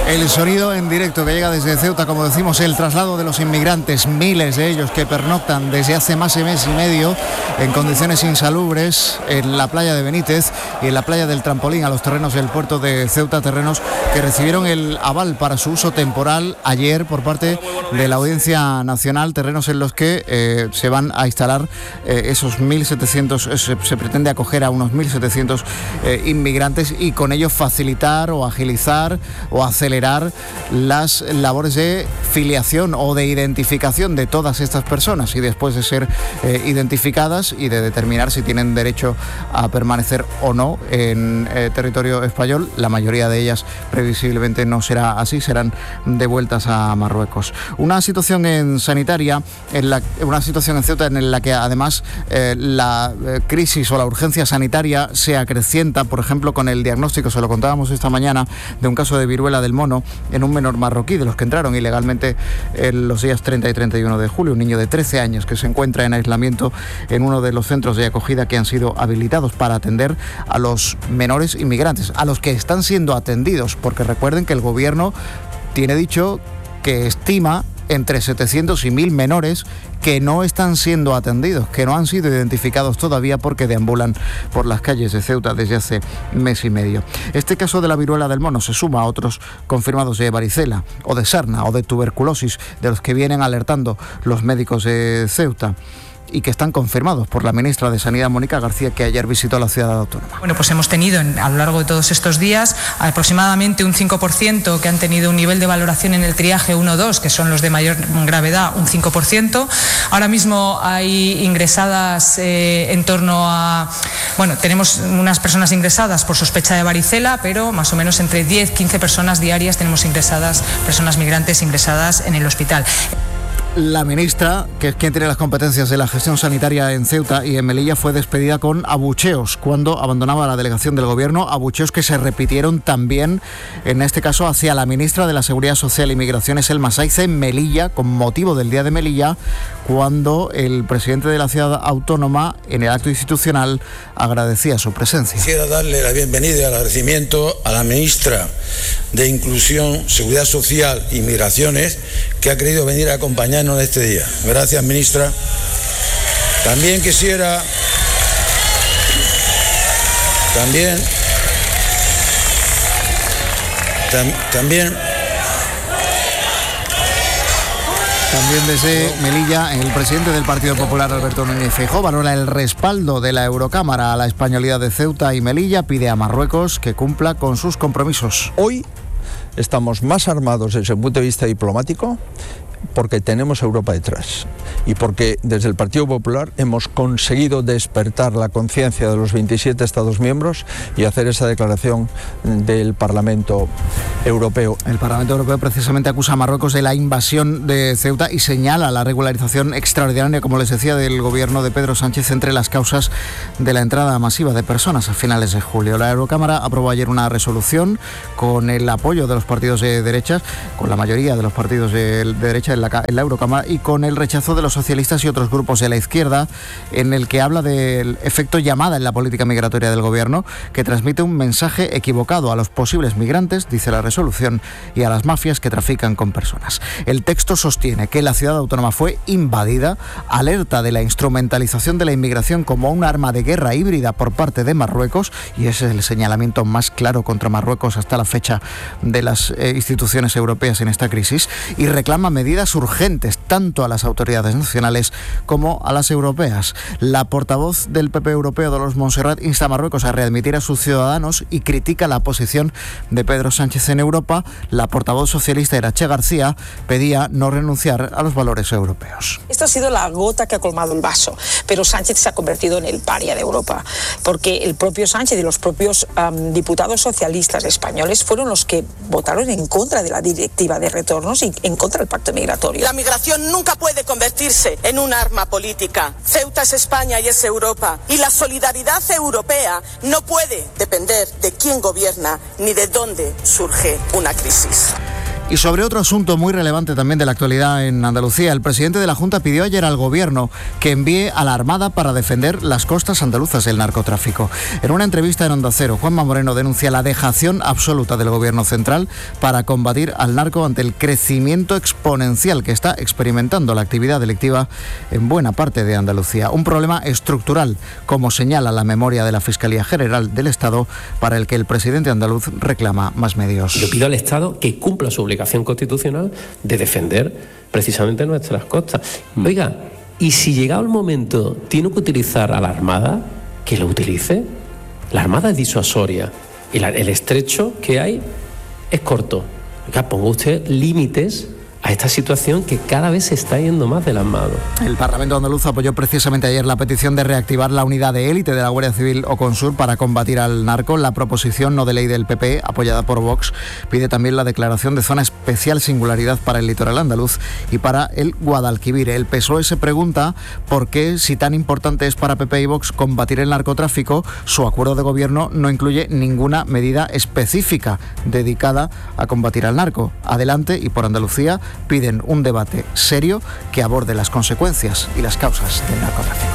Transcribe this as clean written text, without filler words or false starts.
El sonido en directo que llega desde Ceuta, como decimos, el traslado de los inmigrantes, miles de ellos que pernoctan desde hace más de mes y medio en condiciones insalubres en la playa de Benítez y en la playa del Trampolín, a los terrenos del puerto de Ceuta, terrenos que recibieron el aval para su uso temporal ayer por parte de la Audiencia Nacional, terrenos en los que se van a instalar esos 1.700, se pretende acoger a unos 1.700 inmigrantes y con ello facilitar o agilizar o acelerar las labores de filiación o de identificación de todas estas personas, y después de ser identificadas y de determinar si tienen derecho a permanecer o no en territorio español, la mayoría de ellas previsiblemente no será así, serán devueltas a Marruecos. Una situación en sanitaria, una situación en Ceuta en la que además la crisis o la urgencia sanitaria se acrecienta, por ejemplo, con el diagnóstico, se lo contábamos esta mañana, de un caso de viruela del mono en un menor marroquí, de los que entraron ilegalmente en los días 30 y 31 de julio, un niño de 13 años que se encuentra en aislamiento en uno de los centros de acogida que han sido habilitados para atender a los menores inmigrantes, a los que están siendo atendidos, porque recuerden que el gobierno tiene dicho que estima entre 700 y 1.000 menores que no están siendo atendidos, que no han sido identificados todavía porque deambulan por las calles de Ceuta desde hace mes y medio. Este caso de la viruela del mono se suma a otros confirmados de varicela o de sarna o de tuberculosis, de los que vienen alertando los médicos de Ceuta y que están confirmados por la ministra de Sanidad, Mónica García, que ayer visitó la ciudad autónoma. Bueno, pues hemos tenido a lo largo de todos estos días aproximadamente un 5% que han tenido un nivel de valoración en el triaje 1-2, que son los de mayor gravedad, un 5%. Ahora mismo hay ingresadas en torno a... Bueno, tenemos unas personas ingresadas por sospecha de varicela, pero más o menos entre 10-15 personas diarias tenemos ingresadas, personas migrantes ingresadas en el hospital. La ministra, que es quien tiene las competencias de la gestión sanitaria en Ceuta y en Melilla, fue despedida con abucheos cuando abandonaba la delegación del gobierno, abucheos que se repitieron también, en este caso, hacia la ministra de la Seguridad Social y Migraciones, Elma Sáiz, en Melilla, con motivo del Día de Melilla, cuando el presidente de la ciudad autónoma, en el acto institucional, agradecía su presencia. Quisiera darle la bienvenida y el agradecimiento a la ministra de Inclusión, Seguridad Social y Migraciones, que ha querido venir a acompañarnos en este día. Gracias, ministra. También quisiera... También desde Melilla, el presidente del Partido Popular, Alberto Núñez Feijóo, valora el respaldo de la Eurocámara a la españolidad de Ceuta y Melilla, pide a Marruecos que cumpla con sus compromisos. Hoy estamos más armados desde el punto de vista diplomático porque tenemos Europa detrás y porque desde el Partido Popular hemos conseguido despertar la conciencia de los 27 Estados miembros y hacer esa declaración del Parlamento Europeo. El Parlamento Europeo precisamente acusa a Marruecos de la invasión de Ceuta y señala la regularización extraordinaria, como les decía, del gobierno de Pedro Sánchez entre las causas de la entrada masiva de personas a finales de julio. La Eurocámara aprobó ayer una resolución con el apoyo de los partidos de derechas, con la mayoría de los partidos de derecha en la Eurocámara, y con el rechazo de los socialistas y otros grupos de la izquierda, en el que habla del efecto llamada en la política migratoria del gobierno, que transmite un mensaje equivocado a los posibles migrantes, dice la resolución, y a las mafias que trafican con personas. El texto sostiene que la ciudad autónoma fue invadida, alerta de la instrumentalización de la inmigración como un arma de guerra híbrida por parte de Marruecos, y ese es el señalamiento más claro contra Marruecos hasta la fecha de las instituciones europeas en esta crisis, y reclama medidas urgentes tanto a las autoridades nacionales como a las europeas. La portavoz del PP europeo, Dolors Montserrat, insta a Marruecos a readmitir a sus ciudadanos y critica la posición de Pedro Sánchez en Europa. La portavoz socialista, Irache García, pedía no renunciar a los valores europeos. Esta ha sido la gota que ha colmado el vaso, pero Sánchez se ha convertido en el paria de Europa, porque el propio Sánchez y los propios diputados socialistas españoles fueron los que votaron en contra de la directiva de retornos y en contra del pacto migratorio. La migración nunca puede convertirse en un arma política. Ceuta es España y es Europa. Y la solidaridad europea no puede depender de quién gobierna ni de dónde surge una crisis. Y sobre otro asunto muy relevante también de la actualidad en Andalucía, el presidente de la Junta pidió ayer al Gobierno que envíe a la Armada para defender las costas andaluzas del narcotráfico. En una entrevista en Onda Cero, Juanma Moreno denuncia la dejación absoluta del Gobierno central para combatir al narco ante el crecimiento exponencial que está experimentando la actividad delictiva en buena parte de Andalucía. Un problema estructural, como señala la memoria de la Fiscalía General del Estado, para el que el presidente andaluz reclama más medios. Yo pido al Estado que cumpla su obligación constitucional de defender precisamente nuestras costas. Oiga, y si llegado el momento tiene que utilizar a la Armada, que lo utilice. La Armada es disuasoria y el estrecho que hay es corto. Oiga, ponga usted límites a esta situación que cada vez se está yendo más de las manos. El Parlamento andaluz apoyó precisamente ayer la petición de reactivar la unidad de élite de la Guardia Civil Oconsur para combatir al narco. La proposición no de ley del PP, apoyada por Vox, pide también la declaración de zona especial singularidad para el litoral andaluz y para el Guadalquivir. El PSOE se pregunta por qué, si tan importante es para PP y Vox combatir el narcotráfico, su acuerdo de gobierno no incluye ninguna medida específica dedicada a combatir al narco. Adelante y por Andalucía piden un debate serio que aborde las consecuencias y las causas del narcotráfico.